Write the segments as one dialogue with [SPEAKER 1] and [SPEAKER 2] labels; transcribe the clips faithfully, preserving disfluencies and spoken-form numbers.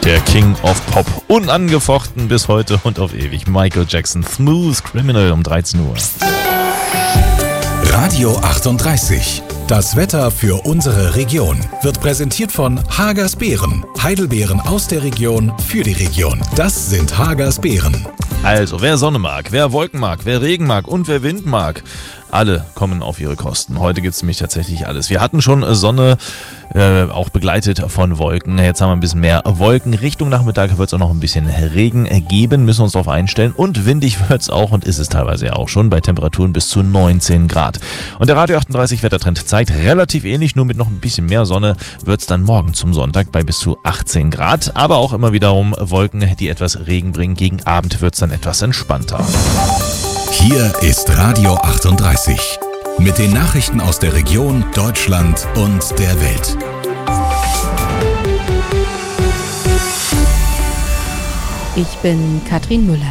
[SPEAKER 1] Der King of Pop. Unangefochten bis heute und auf ewig. Michael Jackson, Smooth Criminal um dreizehn Uhr.
[SPEAKER 2] Radio achtunddreißig. Das Wetter für unsere Region wird präsentiert von Hagers Beeren. Heidelbeeren aus der Region für die Region. Das sind Hagers Beeren.
[SPEAKER 1] Also, wer Sonne mag, wer Wolken mag, wer Regen mag und wer Wind mag, alle kommen auf ihre Kosten. Heute gibt es nämlich tatsächlich alles. Wir hatten schon Sonne, äh, auch begleitet von Wolken. Jetzt haben wir ein bisschen mehr Wolken. Richtung Nachmittag wird es auch noch ein bisschen Regen geben, müssen wir uns darauf einstellen. Und windig wird es auch und ist es teilweise ja auch schon bei Temperaturen bis zu neunzehn Grad. Und der Radio achtunddreißig Wettertrend zeigt relativ ähnlich, nur mit noch ein bisschen mehr Sonne wird es dann morgen zum Sonntag bei bis zu achtzehn Grad. Aber auch immer wiederum Wolken, die etwas Regen bringen. Gegen Abend wird es dann etwas entspannter.
[SPEAKER 2] Hier ist Radio achtunddreißig mit den Nachrichten aus der Region, Deutschland und der Welt.
[SPEAKER 3] Ich bin Katrin Müller.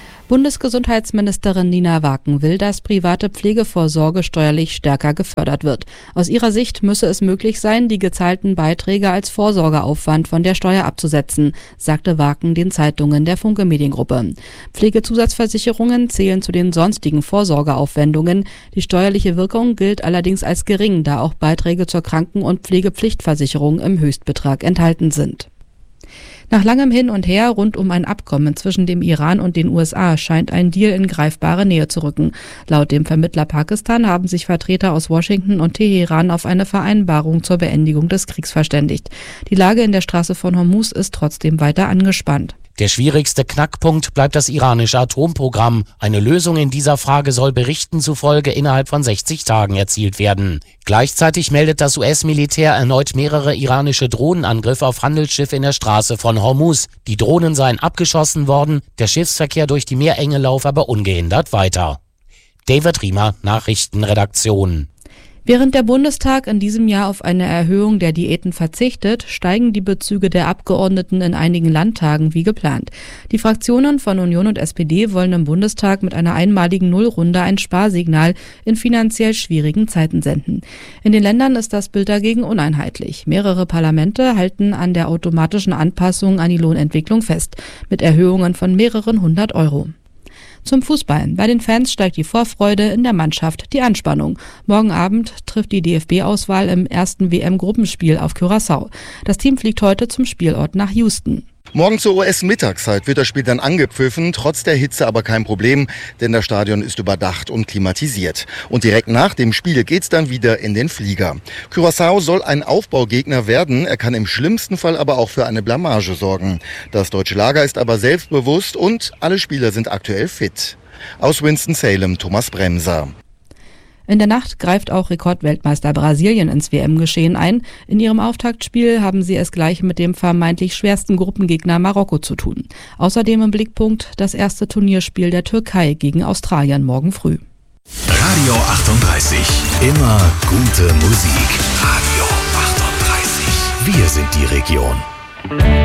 [SPEAKER 3] Bundesgesundheitsministerin Nina Waken will, dass private Pflegevorsorge steuerlich stärker gefördert wird. Aus ihrer Sicht müsse es möglich sein, die gezahlten Beiträge als Vorsorgeaufwand von der Steuer abzusetzen, sagte Waken den Zeitungen der Funke Mediengruppe. Pflegezusatzversicherungen zählen zu den sonstigen Vorsorgeaufwendungen. Die steuerliche Wirkung gilt allerdings als gering, da auch Beiträge zur Kranken- und Pflegepflichtversicherung im Höchstbetrag enthalten sind. Nach langem Hin und Her rund um ein Abkommen zwischen dem Iran und den U S A scheint ein Deal in greifbare Nähe zu rücken. Laut dem Vermittler Pakistan haben sich Vertreter aus Washington und Teheran auf eine Vereinbarung zur Beendigung des Kriegs verständigt. Die Lage in der Straße von Hormuz ist trotzdem weiter angespannt.
[SPEAKER 4] Der schwierigste Knackpunkt bleibt das iranische Atomprogramm. Eine Lösung in dieser Frage soll Berichten zufolge innerhalb von sechzig Tagen erzielt werden. Gleichzeitig meldet das U S-Militär erneut mehrere iranische Drohnenangriffe auf Handelsschiffe in der Straße von Hormuz. Die Drohnen seien abgeschossen worden, der Schiffsverkehr durch die Meerenge laufe aber ungehindert weiter. David Riemer, Nachrichtenredaktion.
[SPEAKER 3] Während der Bundestag in diesem Jahr auf eine Erhöhung der Diäten verzichtet, steigen die Bezüge der Abgeordneten in einigen Landtagen wie geplant. Die Fraktionen von Union und S P D wollen im Bundestag mit einer einmaligen Nullrunde ein Sparsignal in finanziell schwierigen Zeiten senden. In den Ländern ist das Bild dagegen uneinheitlich. Mehrere Parlamente halten an der automatischen Anpassung an die Lohnentwicklung fest, mit Erhöhungen von mehreren hundert Euro. Zum Fußball. Bei den Fans steigt die Vorfreude, in der Mannschaft die Anspannung. Morgen Abend trifft die D F B-Auswahl im ersten W M-Gruppenspiel auf Curaçao. Das Team fliegt heute zum Spielort nach Houston.
[SPEAKER 5] Morgen zur U S-Mittagszeit wird das Spiel dann angepfiffen, trotz der Hitze aber kein Problem, denn das Stadion ist überdacht und klimatisiert. Und direkt nach dem Spiel geht's dann wieder in den Flieger. Curaçao soll ein Aufbaugegner werden, er kann im schlimmsten Fall aber auch für eine Blamage sorgen. Das deutsche Lager ist aber selbstbewusst und alle Spieler sind aktuell fit. Aus Winston-Salem, Thomas Bremser.
[SPEAKER 3] In der Nacht greift auch Rekordweltmeister Brasilien ins W M-Geschehen ein. In ihrem Auftaktspiel haben sie es gleich mit dem vermeintlich schwersten Gruppengegner Marokko zu tun. Außerdem im Blickpunkt das erste Turnierspiel der Türkei gegen Australien morgen früh.
[SPEAKER 2] Radio achtunddreißig. Immer gute Musik. Radio achtunddreißig. Wir sind die Region.